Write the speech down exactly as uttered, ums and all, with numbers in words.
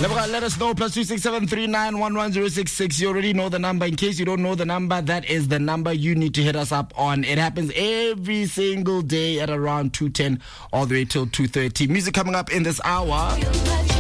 Let us know. Plus two six seven three nine one one zero six six. You already know the number. In case you don't know the number, that is the number you need to hit us up on. It happens every single day at around two ten all the way till two thirty. Music coming up in this hour.